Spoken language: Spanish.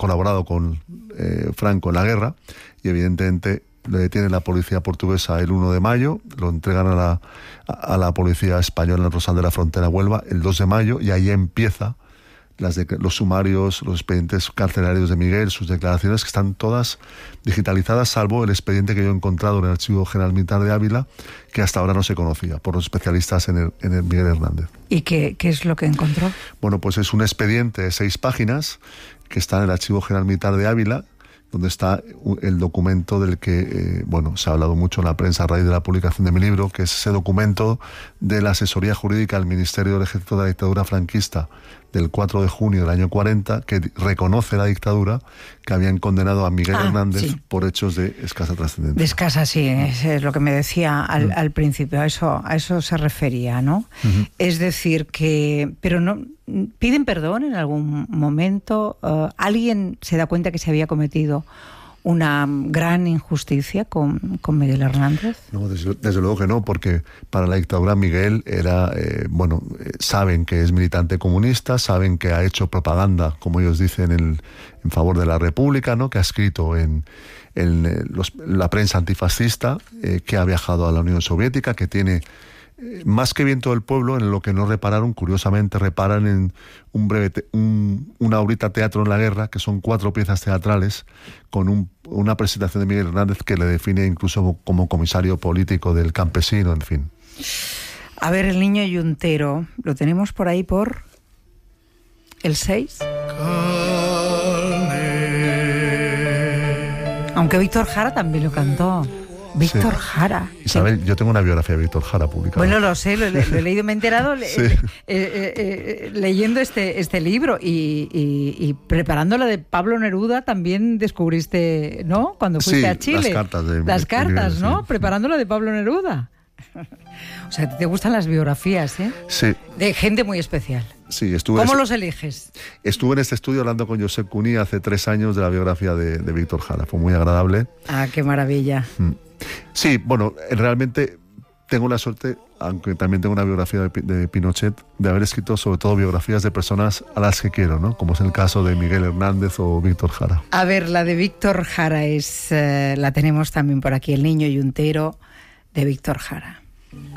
colaborado con Franco en la guerra, y evidentemente le detiene la policía portuguesa el 1 de mayo, lo entregan a la policía española en el Rosal de la Frontera, Huelva, el 2 de mayo, y ahí empieza los sumarios, los expedientes carcelarios de Miguel, sus declaraciones, que están todas digitalizadas, salvo el expediente que yo he encontrado en el Archivo General Militar de Ávila, que hasta ahora no se conocía por los especialistas en el Miguel Hernández. ¿Y qué es lo que encontró? Bueno, pues es un expediente de 6 páginas que está en el Archivo General Militar de Ávila, donde está el documento del que se ha hablado mucho en la prensa a raíz de la publicación de mi libro, que es ese documento de la asesoría jurídica del Ministerio del Ejército de la dictadura franquista del 4 de junio del año 40, que reconoce la dictadura, que habían condenado a Miguel Hernández por hechos de escasa trascendencia. De escasa, sí, es lo que me decía al principio, a eso se refería, ¿no? Uh-huh. Es decir, pero no piden perdón en algún momento. ¿Alguien se da cuenta que se había cometido una gran injusticia con Miguel Hernández? No, desde luego que no, porque para la dictadura Miguel era, saben que es militante comunista, saben que ha hecho propaganda, como ellos dicen, en favor de la República, ¿no? Que ha escrito en la prensa antifascista, que ha viajado a la Unión Soviética, que tiene más que Viento del Pueblo, en lo que no repararon, curiosamente reparan en una horita Teatro en la Guerra, que son 4 piezas teatrales, con una presentación de Miguel Hernández que le define incluso como comisario político del campesino, en fin. A ver, El niño yuntero, ¿lo tenemos por ahí por el 6? Aunque Víctor Jara también lo cantó. Víctor Jara. Isabel, yo tengo una biografía de Víctor Jara publicada. Bueno, lo sé, lo he leído, me he enterado leyendo este libro y preparando la de Pablo Neruda también descubriste, ¿no? Cuando fuiste a Chile. Las cartas, ¿no? Sí. Preparando la de Pablo Neruda. O sea, te gustan las biografías, ¿eh? Sí. De gente muy especial. Sí, ¿Cómo los eliges? Estuve en este estudio hablando con Josep Cuní hace 3 años de la biografía de Víctor Jara. Fue muy agradable. Ah, qué maravilla. Sí, bueno, realmente tengo la suerte, aunque también tengo una biografía de Pinochet, de haber escrito sobre todo biografías de personas a las que quiero, ¿no? Como es el caso de Miguel Hernández o Víctor Jara. A ver, la de Víctor Jara la tenemos también por aquí, El niño yuntero de Víctor Jara.